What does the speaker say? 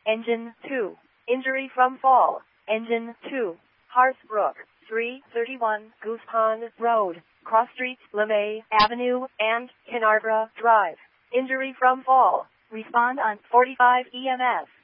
Engine 2. Injury from fall. Engine 2. Harthbrook, 331 Goose Pond Road, Cross Street, LeMay Avenue, and Kinarborough Drive. Injury from fall. Respond on 45 EMS.